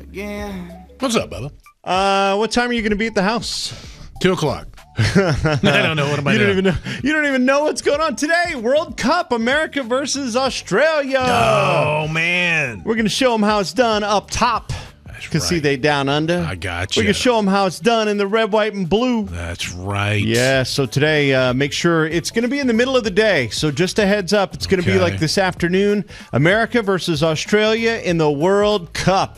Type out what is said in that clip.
again. What's up, Bubba? What time are you going to be at the house? 2 o'clock. I don't know. What am I doing? You don't even know what's going on today. World Cup, America versus Australia. Oh, man. We're going to show them how it's done up top. You can see they down under. I got you. We can show them how it's done in the red, white, and blue. That's right. Yeah, so today, make sure it's going to be in the middle of the day. So just a heads up, it's going to be like this afternoon. America versus Australia in the World Cup.